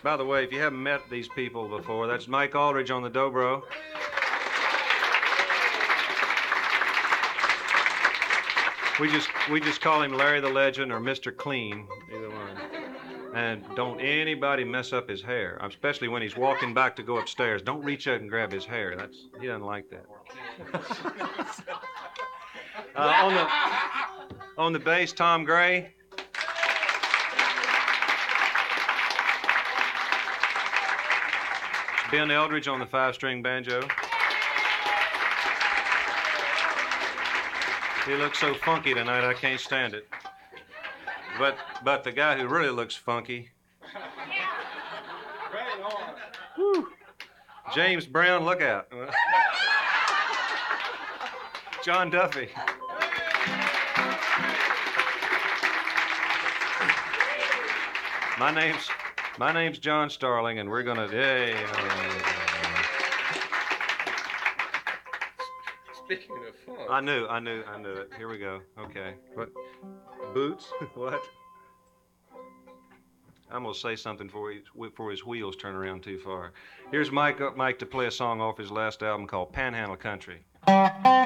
By the way, if you haven't met these people before, that's Mike Aldridge on the dobro. We just call him Larry the Legend or Mr. Clean, either one. And don't anybody mess up his hair, especially when he's walking back to go upstairs. Don't reach out and grab his hair. He doesn't like that. On the bass, Tom Gray. Ben Eldridge on the 5-string banjo. He looks so funky tonight, I can't stand it. But the guy who really looks funky. Whew. James Brown, look out. John Duffy. My name's John Starling, and we're gonna. Speaking of funk. I knew it. Here we go. Okay. What? Boots? What? I'm gonna say something before his wheels turn around too far. Here's Mike to play a song off his last album called Panhandle Country.